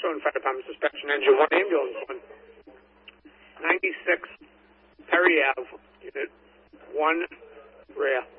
Washington Fire Department Suspension Engine 1 Ambulance 1. 96 Perry Ave, Unit 1 Rear.